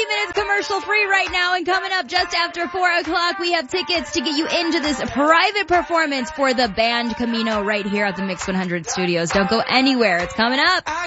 30 minutes commercial free right now, and coming up just after 4 o'clock, we have tickets to get you into this private performance for the band Camino right here at the Mix 100 Studios. Don't go anywhere. It's coming up.